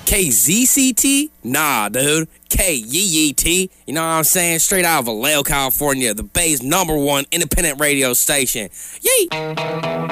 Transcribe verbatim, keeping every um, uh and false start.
K Z C T? Nah, dude. K Y E T. You know what I'm saying? Straight out of Vallejo, California, the Bay's number one independent radio station. Yee!